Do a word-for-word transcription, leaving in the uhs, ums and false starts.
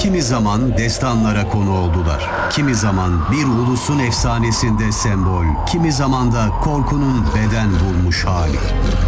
Kimi zaman destanlara konu oldular. Kimi zaman bir ulusun efsanesinde sembol, kimi zaman da korkunun beden bulmuş hali.